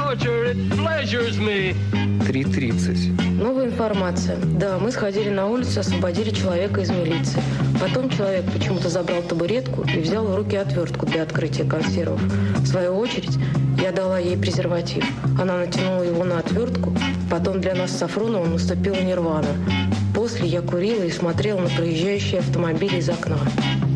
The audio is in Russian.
3:30. Новая информация. Да, мы сходили на улицу, освободили человека из милиции. Потом человек почему-то забрал табуретку и взял в руки отвертку для открытия консервов. В свою очередь, я дала ей презерватив. Она натянула его на отвертку. Потом для нас с Сафроновым наступила нирвана. После я курила и смотрела на проезжающие автомобили из окна.